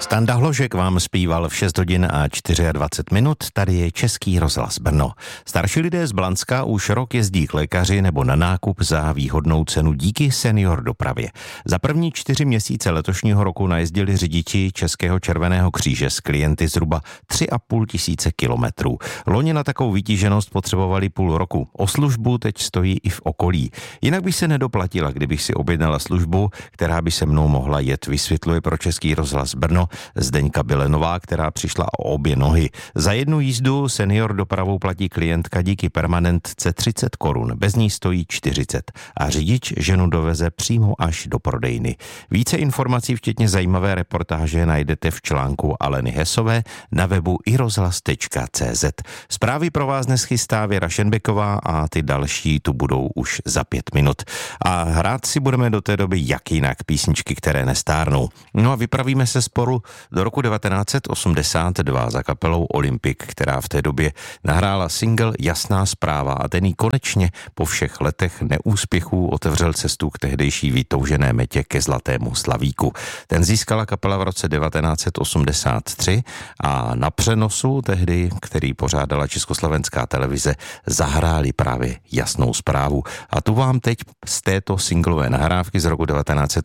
Standa Hložek vám zpíval v 6 hodin a 24 minut, tady je Český rozhlas Brno. Starší lidé z Blanska už rok jezdí k lékaři nebo na nákup za výhodnou cenu díky senior dopravě. Za první 4 měsíce letošního roku najezdili řidiči Českého červeného kříže s klienty zhruba 3,5 tisíce kilometrů. Loni na takovou vytíženost potřebovali půl roku. O službu teď stojí i v okolí. Jinak by se nedoplatila, kdybych si objednala službu, která by se mnou mohla jet, vysvětluje pro Český rozhlas Brno Zdeňka Bilenová, která přišla o obě nohy. Za jednu jízdu senior dopravou platí klientka díky permanentce 30 korun, bez ní stojí 40 a řidič ženu doveze přímo až do prodejny. Více informací včetně zajímavé reportáže najdete v článku Aleny Hesové na webu irozhlas.cz. Zprávy pro vás dnes chystá Věra Šenbeková a ty další tu budou už za 5 minut. A hrát si budeme do té doby jak jinak písničky, které nestárnou. No a vypravíme se sporu do roku 1982 za kapelou Olympic, která v té době nahrála single Jasná zpráva a ten jí konečně po všech letech neúspěchů otevřel cestu k tehdejší vytoužené metě ke zlatému slavíku. Ten získala kapela v roce 1983 a na přenosu tehdy, který pořádala Československá televize, zahráli právě Jasnou zprávu. A tu vám teď z této singlové nahrávky z roku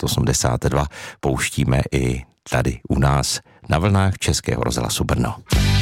1982 pouštíme i tady u nás na vlnách Českého rozhlasu Brno.